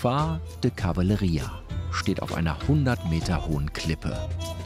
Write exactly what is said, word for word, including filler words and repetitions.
Phare de Cavalleria steht auf einer hundert Meter hohen Klippe.